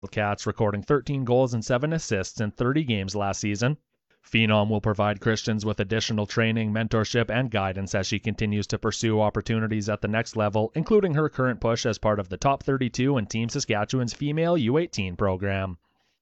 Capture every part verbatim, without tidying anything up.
Cats, recording thirteen goals and seven assists in thirty games last season. Phenom will provide Christians with additional training, mentorship, and guidance as she continues to pursue opportunities at the next level, including her current push as part of the top thirty-two in Team Saskatchewan's female U eighteen program.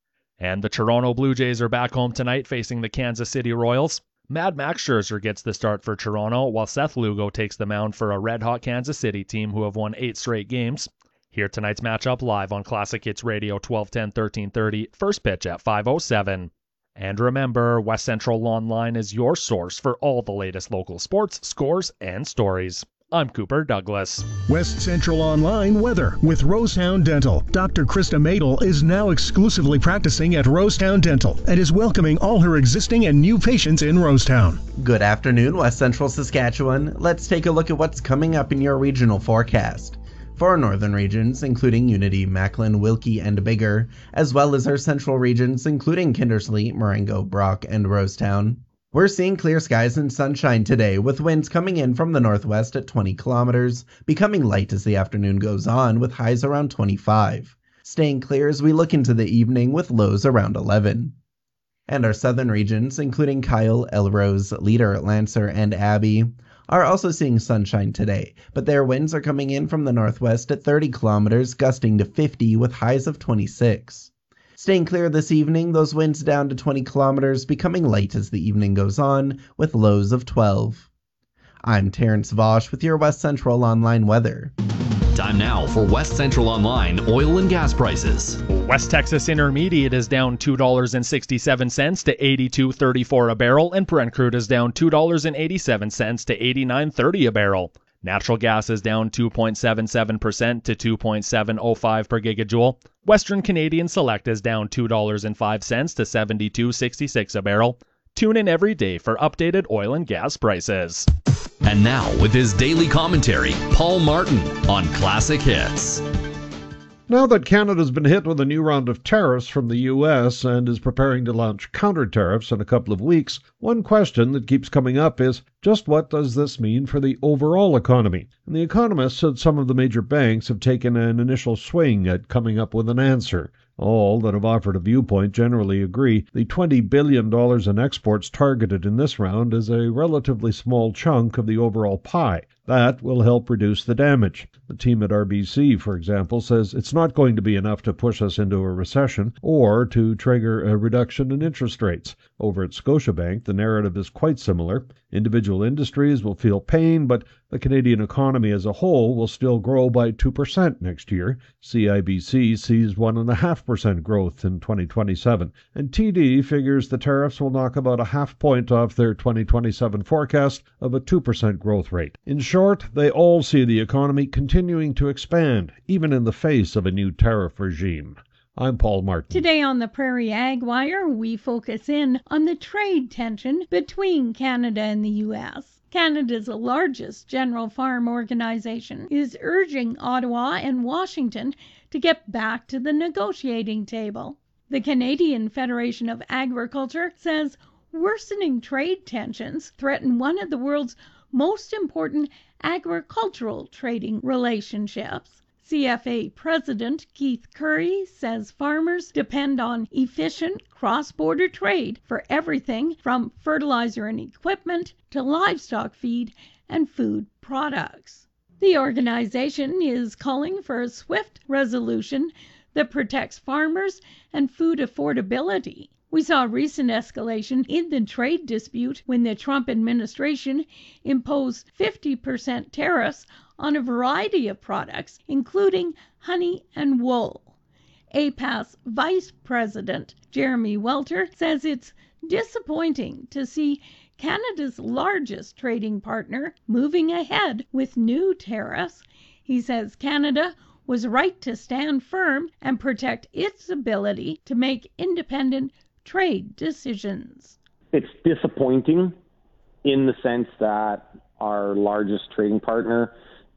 And the Toronto Blue Jays are back home tonight facing the Kansas City Royals. Mad Max Scherzer gets the start for Toronto, while Seth Lugo takes the mound for a red-hot Kansas City team who have won eight straight games. Hear tonight's matchup live on Classic Hits Radio twelve ten, thirteen thirty, first pitch at five oh seven. And remember, West Central Online is your source for all the latest local sports, scores, and stories. I'm Cooper Douglas. West Central Online weather with Rosetown Dental. Doctor Krista Madel is now exclusively practicing at Rosetown Dental and is welcoming all her existing and new patients in Rosetown. Good afternoon, West Central Saskatchewan. Let's take a look at what's coming up in your regional forecast. For our northern regions, including Unity, Macklin, Wilkie, and Biggar, as well as our central regions, including Kindersley, Marengo, Brock, and Rosetown, we're seeing clear skies and sunshine today, with winds coming in from the northwest at twenty kilometers, becoming light as the afternoon goes on, with highs around twenty-five. Staying clear as we look into the evening, with lows around eleven. And our southern regions, including Kyle, Elrose, Leader, Lancer, and Abbey, are also seeing sunshine today, but their winds are coming in from the northwest at thirty kilometers, gusting to fifty with highs of twenty-six. Staying clear this evening, those winds down to twenty kilometers, becoming light as the evening goes on, with lows of twelve. I'm Terrence Vosch with your West Central Online weather. Time now for West Central Online oil and gas prices. West Texas Intermediate is down two dollars and sixty-seven cents to eighty-two thirty-four a barrel, and Brent crude is down two dollars and eighty-seven cents to eighty-nine thirty a barrel. Natural gas is down two point seven seven percent to two point seven oh five per gigajoule. Western Canadian Select is down two dollars and five cents to seventy-two sixty-six a barrel. Tune in every day for updated oil and gas prices. And now, with his daily commentary, Paul Martin on Classic Hits. Now that Canada's been hit with a new round of tariffs from the U S and is preparing to launch counter-tariffs in a couple of weeks, one question that keeps coming up is, just what does this mean for the overall economy? And The Economist said some of the major banks have taken an initial swing at coming up with an answer. All that have offered a viewpoint generally agree the twenty billion dollars in exports targeted in this round is a relatively small chunk of the overall pie. That will help reduce the damage. The team at R B C, for example, says it's not going to be enough to push us into a recession or to trigger a reduction in interest rates. Over at Scotiabank, the narrative is quite similar. Individual industries will feel pain, but the Canadian economy as a whole will still grow by two percent next year. C I B C sees one point five percent growth in twenty twenty-seven, and T D figures the tariffs will knock about a half point off their twenty twenty-seven forecast of a two percent growth rate. In short, they all see the economy continuing to expand, even in the face of a new tariff regime. I'm Paul Martin. Today on the Prairie Ag Wire, we focus in on the trade tension between Canada and the U S. Canada's largest general farm organization is urging Ottawa and Washington to get back to the negotiating table. The Canadian Federation of Agriculture says worsening trade tensions threaten one of the world's most important agricultural trading relationships. C F A President Keith Currie says farmers depend on efficient cross-border trade for everything from fertilizer and equipment to livestock feed and food products. The organization is calling for a swift resolution that protects farmers and food affordability. We saw recent escalation in the trade dispute when the Trump administration imposed fifty percent tariffs on a variety of products, including honey and wool. A P A S Vice President Jeremy Welter says it's disappointing to see Canada's largest trading partner moving ahead with new tariffs. He says Canada was right to stand firm and protect its ability to make independent trade decisions. It's disappointing in the sense that our largest trading partner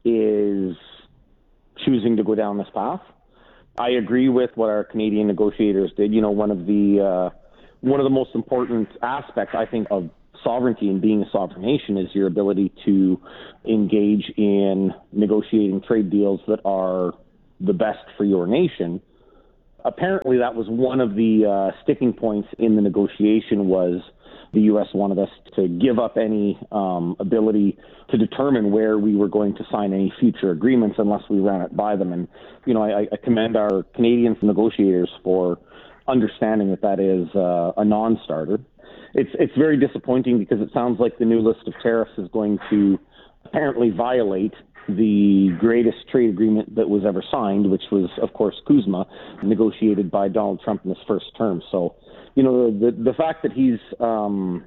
is choosing to go down this path. I agree with what our Canadian negotiators did. You know, one of the uh, one of the most important aspects, I think, of sovereignty and being a sovereign nation is your ability to engage in negotiating trade deals that are the best for your nation. apparently that was one of the uh, sticking points in the negotiation was the U S wanted us to give up any um, ability to determine where we were going to sign any future agreements unless we ran it by them. And, you know, I, I commend our Canadian negotiators for understanding that that is uh, a non-starter. It's, it's very disappointing because it sounds like the new list of tariffs is going to apparently violate the greatest trade agreement that was ever signed, which was, of course, CUSMA, negotiated by Donald Trump in his first term. So, you know, the the fact that he's um,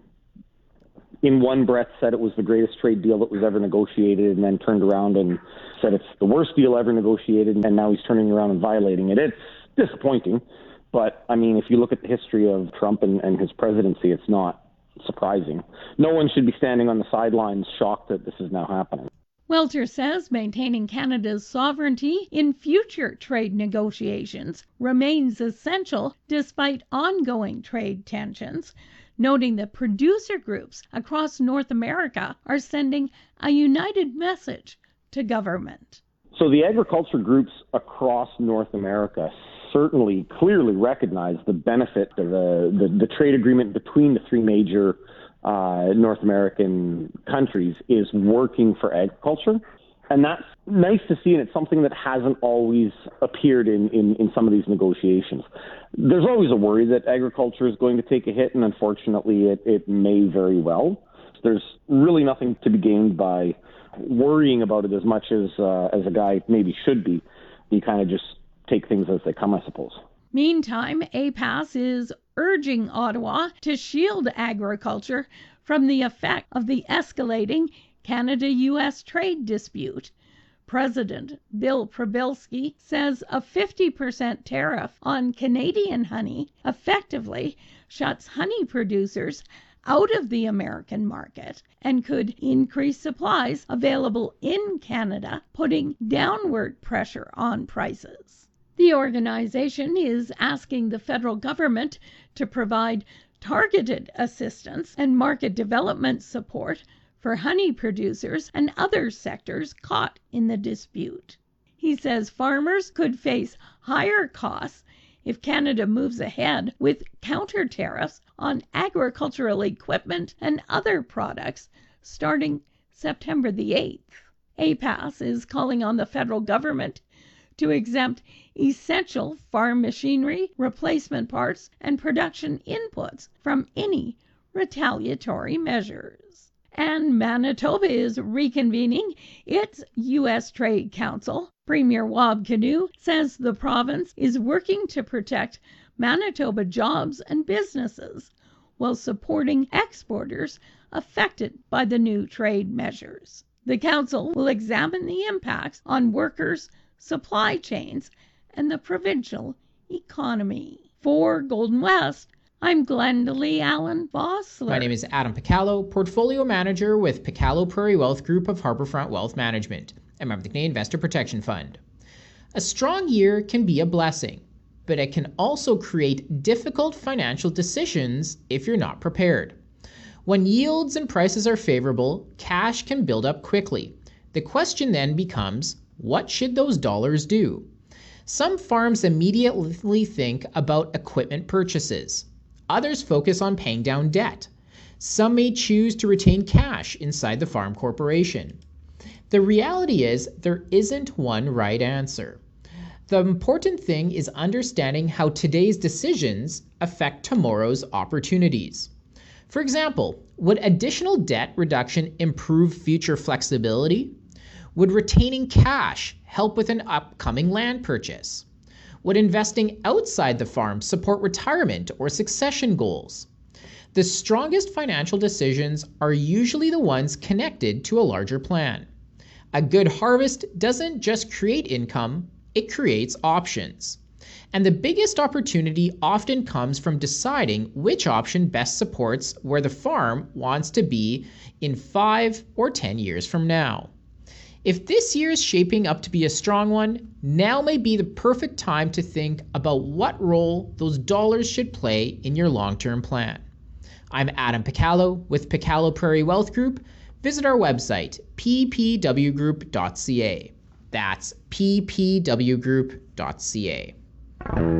in one breath said it was the greatest trade deal that was ever negotiated and then turned around and said it's the worst deal ever negotiated, and now he's turning around and violating it. It's disappointing. But, I mean, if you look at the history of Trump and, and his presidency, it's not surprising. No one should be standing on the sidelines shocked that this is now happening. Welter says maintaining Canada's sovereignty in future trade negotiations remains essential despite ongoing trade tensions, noting that producer groups across North America are sending a united message to government. So the agriculture groups across North America certainly clearly recognize the benefit of the, the, the trade agreement between the three major Uh, North American countries is working for agriculture. And that's nice to see, and it's something that hasn't always appeared in, in, in some of these negotiations. There's always a worry that agriculture is going to take a hit, and unfortunately it, it may very well. There's really nothing to be gained by worrying about it as much as, uh, as a guy maybe should be. You kind of just take things as they come, I suppose. Meantime, A P A S is urging Ottawa to shield agriculture from the effect of the escalating Canada-U S trade dispute. President Bill Przybylski says a fifty percent tariff on Canadian honey effectively shuts honey producers out of the American market and could increase supplies available in Canada, putting downward pressure on prices. The organization is asking the federal government to provide targeted assistance and market development support for honey producers and other sectors caught in the dispute. He says farmers could face higher costs if Canada moves ahead with counter tariffs on agricultural equipment and other products starting September the eighth. A P A S is calling on the federal government to exempt essential farm machinery, replacement parts, and production inputs from any retaliatory measures. And Manitoba is reconvening its U S Trade Council. Premier Wab Kinew says the province is working to protect Manitoba jobs and businesses while supporting exporters affected by the new trade measures. The council will examine the impacts on workers, supply chains, and the provincial economy. For Golden West, I'm Glendalee Allen Vossler. My name is Adam Picallo, Portfolio Manager with Picallo Prairie Wealth Group of Harbourfront Wealth Management, a member of the Canadian Investor Protection Fund. A strong year can be a blessing, but it can also create difficult financial decisions if you're not prepared. When yields and prices are favorable, cash can build up quickly. The question then becomes, what should those dollars do? Some farms immediately think about equipment purchases. Others focus on paying down debt. Some may choose to retain cash inside the farm corporation. The reality is there isn't one right answer. The important thing is understanding how today's decisions affect tomorrow's opportunities. For example, would additional debt reduction improve future flexibility? Would retaining cash help with an upcoming land purchase? Would investing outside the farm support retirement or succession goals? The strongest financial decisions are usually the ones connected to a larger plan. A good harvest doesn't just create income, it creates options. And the biggest opportunity often comes from deciding which option best supports where the farm wants to be in five or ten years from now. If this year is shaping up to be a strong one, now may be the perfect time to think about what role those dollars should play in your long-term plan. I'm Adam Picallo with Picallo Prairie Wealth Group. Visit our website, p p w group dot c a. That's p p w group dot c a.